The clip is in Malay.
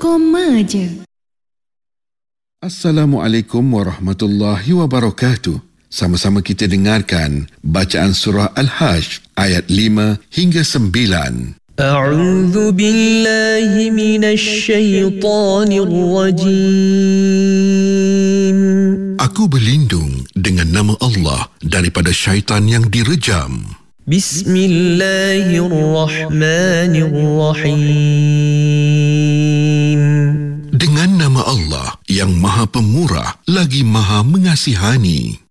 koma je. Assalamualaikum warahmatullahi wabarakatuh. Sama-sama kita dengarkan bacaan surah Al-Hajj ayat 5 hingga 9. A'udzu billahi minasy syaithanir rajim. Aku berlindung dengan nama Allah daripada syaitan yang direjam. Bismillahirrahmanirrahim. Dengan nama Allah yang Maha Pemurah lagi Maha Mengasihani.